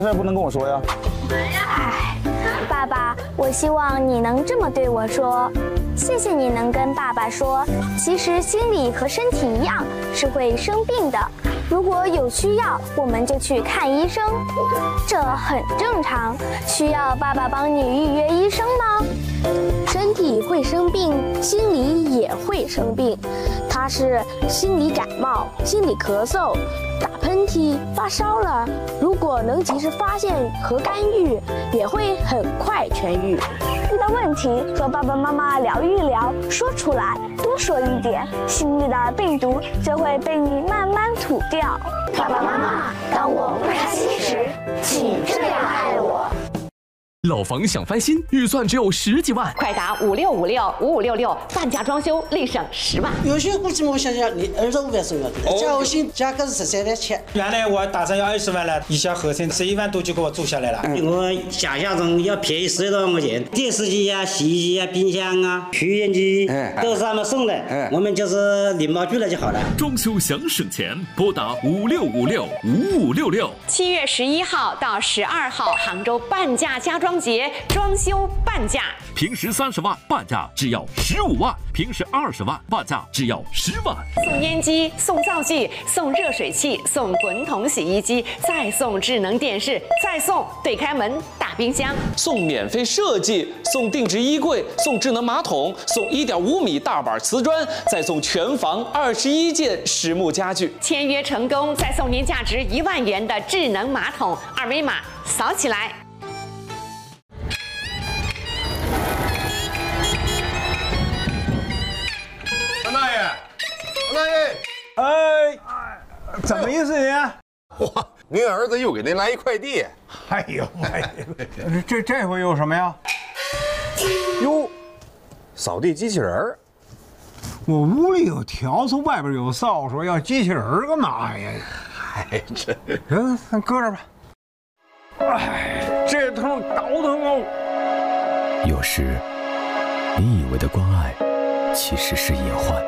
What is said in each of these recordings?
这不能跟我说呀。 唉，爸爸，我希望你能这么对我说。谢谢你能跟爸爸说，其实心理和身体一样是会生病的。如果有需要，我们就去看医生，这很正常。需要爸爸帮你预约医生吗？ 身体会生病，心理也会生病。它是心理感冒、心理咳嗽、打喷嚏、发烧了。如果能及时发现和干预，也会很快痊愈。 遇到问题和爸爸妈妈聊一聊，说出来，多说一点，心里的病毒就会被你慢慢吐掉。爸爸妈妈，当我不开心时，请这样爱我。 老房想翻新，预算只有10几万， 快打56565566，半价装修立省10万。 有些估计我想想，你25万是要的，加后薪价格是13万钱。 原来我打算要20万了，一小合成11万多就给我做下来了。 我想象中要便宜10多万块钱，电视机啊、洗衣机啊、冰箱啊、取烟机都是他们送的，我们就是领包去了就好了。 装修想省钱，拨打56565566。 7月11号到12号，杭州半价家装节装修半价， 平时30万半价只要15万，平时20万半价只要10万。 送烟机、送灶具、送热水器、送滚筒洗衣机，再送智能电视，再送对开门大冰箱， 送免费设计，送定制衣柜，送智能马桶，送1.5米大板瓷砖，再送全房21件实木家具。 签约成功，再送您价值1万元的智能马桶，二维码扫起来。 王大爷，王大爷， 怎么意思呢？ 哇，您儿子又给您来一快递。 哎呦，这回有什么呀？ 哟，扫地机器人儿。 我屋里有笤帚，外边有扫帚，要机器人干嘛呀？ 哎，这， 咱搁这儿吧。哎，这疼，倒腾哦。 有时，你以为的关爱，其实是隐患。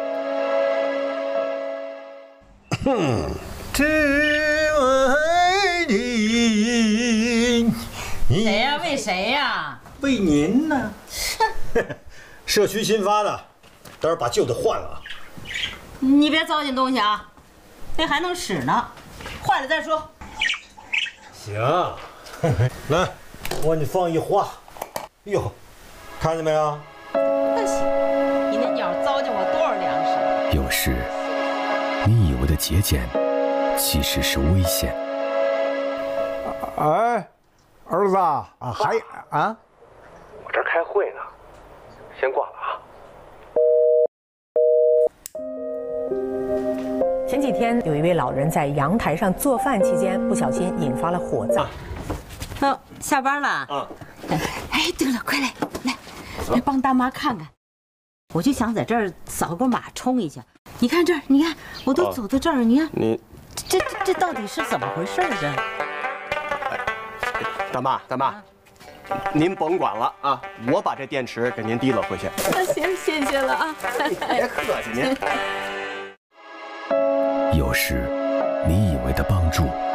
只为你。 谁呀？为谁呀？ 为您呢。 社区新发的，待会儿把旧的换了啊。 你别糟践东西啊，那还能使呢，坏了再说。 行，来，我给你放一花。哟，看见没有？ 那行，你那鸟糟践我多少粮食？ 有时，你以为的节俭，其实是危险。 哎，儿子啊，还啊？ 我这儿开会呢，先挂了啊。 前几天有一位老人在阳台上做饭期间，不小心引发了火灾。 哦，下班了啊？哎，对了，快来，来帮大妈看看。我就想在这儿扫个码冲一下。你看这儿，你看我都走到这儿，你看你这到底是怎么回事这？ 大妈，您甭管了啊，我把这电池给您提了回去。 行，谢谢了啊。 别客气您。 有时，你以为的帮助，